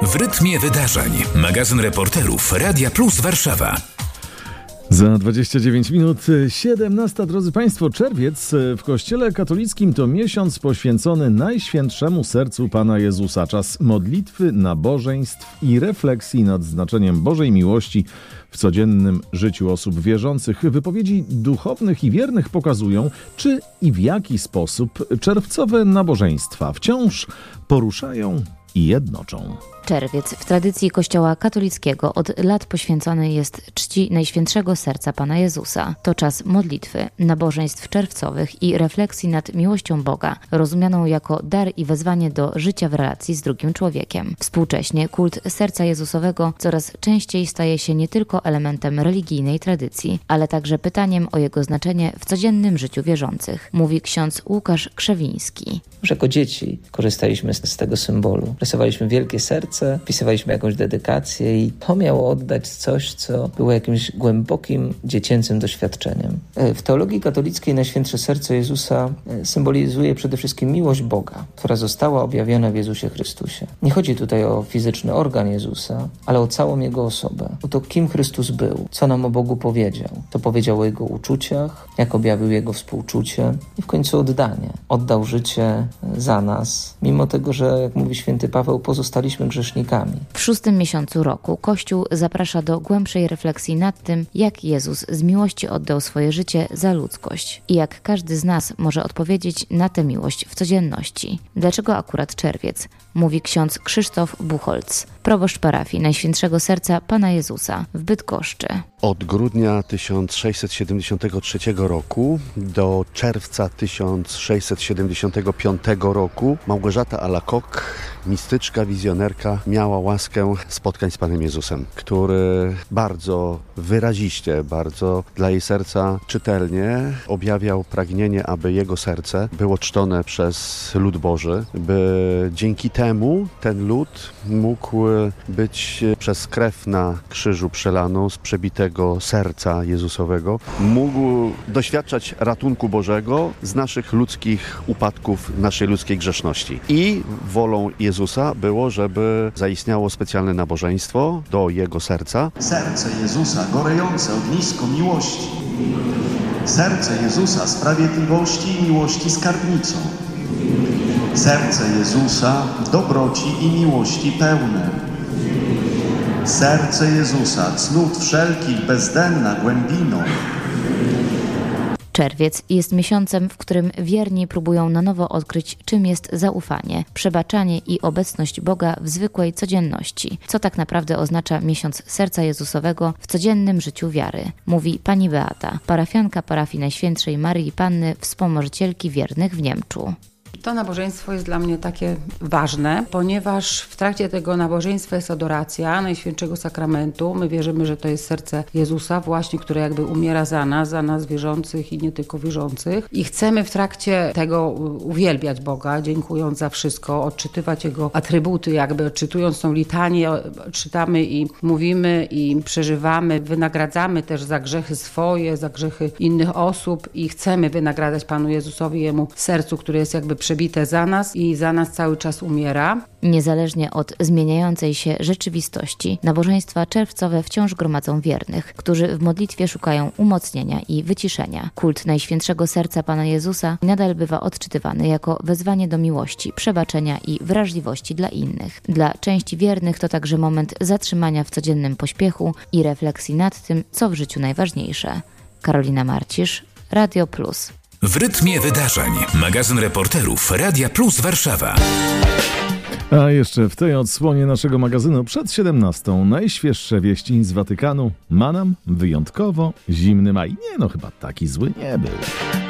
W rytmie wydarzeń. Magazyn reporterów Radia Plus Warszawa. Za 29 minut 17, drodzy Państwo, czerwiec w Kościele katolickim to miesiąc poświęcony Najświętszemu Sercu Pana Jezusa. Czas modlitwy, nabożeństw i refleksji nad znaczeniem Bożej miłości w codziennym życiu osób wierzących. Wypowiedzi duchownych i wiernych pokazują, czy i w jaki sposób czerwcowe nabożeństwa wciąż poruszają i jednoczą. Czerwiec w tradycji Kościoła katolickiego od lat poświęcony jest czci Najświętszego Serca Pana Jezusa. To czas modlitwy, nabożeństw czerwcowych i refleksji nad miłością Boga, rozumianą jako dar i wezwanie do życia w relacji z drugim człowiekiem. Współcześnie kult Serca Jezusowego coraz częściej staje się nie tylko elementem religijnej tradycji, ale także pytaniem o jego znaczenie w codziennym życiu wierzących, mówi ksiądz Łukasz Krzewiński. Już jako dzieci korzystaliśmy z tego symbolu. Rysowaliśmy wielkie serce, wpisywaliśmy jakąś dedykację i to miało oddać coś, co było jakimś głębokim, dziecięcym doświadczeniem. W teologii katolickiej Najświętsze Serce Jezusa symbolizuje przede wszystkim miłość Boga, która została objawiona w Jezusie Chrystusie. Nie chodzi tutaj o fizyczny organ Jezusa, ale o całą Jego osobę. O to, kim Chrystus był, co nam o Bogu powiedział. To powiedział o Jego uczuciach, jak objawił Jego współczucie i w końcu oddanie. Oddał życie za nas, mimo tego, że, jak mówi święty Paweł, pozostaliśmy grzesznikami. W 6. miesiącu roku Kościół zaprasza do głębszej refleksji nad tym, jak Jezus z miłości oddał swoje życie za ludzkość i jak każdy z nas może odpowiedzieć na tę miłość w codzienności. Dlaczego akurat czerwiec? Mówi ksiądz Krzysztof Buchholz, proboszcz parafii Najświętszego Serca Pana Jezusa w Bydgoszczy. Od grudnia 1673 roku do czerwca 1675 roku Małgorzata Alacoque, mistyczka, wizjonerka, miała łaskę spotkań z Panem Jezusem, który bardzo wyraziście, bardzo dla jej serca czytelnie objawiał pragnienie, aby jego serce było czczone przez lud Boży, by dzięki temu ten lud mógł być przez krew na krzyżu przelaną z przebitego serca Jezusowego, mógł doświadczać ratunku Bożego z naszych ludzkich upadków, naszej ludzkiej grzeszności. I wolą Jezusa było, żeby zaistniało specjalne nabożeństwo do Jego serca. Serce Jezusa gorejące ognisko miłości. Serce Jezusa sprawiedliwości i miłości skarbnicą. Serce Jezusa dobroci i miłości pełne. Serce Jezusa cnót wszelkich bezdenna głębiną. Czerwiec jest miesiącem, w którym wierni próbują na nowo odkryć, czym jest zaufanie, przebaczanie i obecność Boga w zwykłej codzienności. Co tak naprawdę oznacza miesiąc Serca Jezusowego w codziennym życiu wiary, mówi pani Beata, parafianka parafii Najświętszej Maryi Panny, wspomożycielki wiernych w Niemczu. To nabożeństwo jest dla mnie takie ważne, ponieważ w trakcie tego nabożeństwa jest adoracja Najświętszego Sakramentu. My wierzymy, że to jest serce Jezusa właśnie, które jakby umiera za nas wierzących i nie tylko wierzących. I chcemy w trakcie tego uwielbiać Boga, dziękując za wszystko, odczytywać Jego atrybuty, jakby odczytując tą litanię, czytamy i mówimy i przeżywamy, wynagradzamy też za grzechy swoje, za grzechy innych osób i chcemy wynagradzać Panu Jezusowi, Jemu sercu, które jest jakby przebite za nas i za nas cały czas umiera. Niezależnie od zmieniającej się rzeczywistości, nabożeństwa czerwcowe wciąż gromadzą wiernych, którzy w modlitwie szukają umocnienia i wyciszenia. Kult Najświętszego Serca Pana Jezusa nadal bywa odczytywany jako wezwanie do miłości, przebaczenia i wrażliwości dla innych. Dla części wiernych to także moment zatrzymania w codziennym pośpiechu i refleksji nad tym, co w życiu najważniejsze. Karolina Marcisz, Radio Plus. W rytmie wydarzeń. Magazyn reporterów Radia Plus Warszawa. A jeszcze w tej odsłonie naszego magazynu przed 17 najświeższe wieści z Watykanu. Ma nam wyjątkowo zimny maj. Nie no, chyba taki zły nie był.